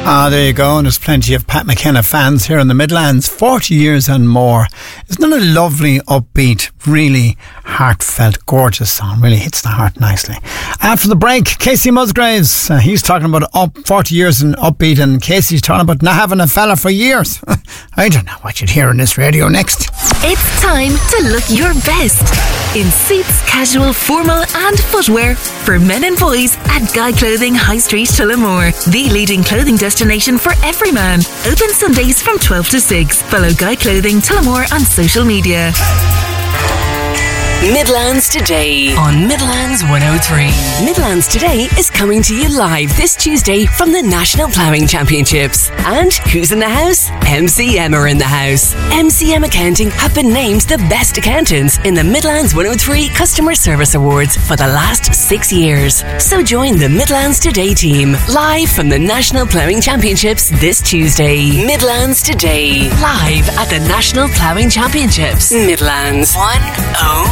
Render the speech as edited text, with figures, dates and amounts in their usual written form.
There you go, and there's plenty of Pat McKenna fans here in the Midlands. 40 years and more. Isn't it a lovely, upbeat, really heartfelt, gorgeous song? Really hits the heart nicely. After the break, Casey Musgraves. He's talking about 40 years and upbeat, and Casey's talking about not having a fella for years. I don't know what you'd hear on this radio next. It's time to look your best in suits, casual, formal and footwear for men and boys at Guy Clothing High Street, Tullamore, the leading clothing destination for every man. Open Sundays from 12 to 6. Follow Guy Clothing Tullamore on social media. Midlands Today on Midlands 103. Midlands Today is coming to you live this Tuesday from the National Ploughing Championships. And who's in the house? MCM are in the house. MCM Accounting have been named the best accountants in the Midlands 103 Customer Service Awards for the last 6 years. So join the Midlands Today team live from the National Ploughing Championships this Tuesday. Midlands Today, live at the National Ploughing Championships. Midlands 103.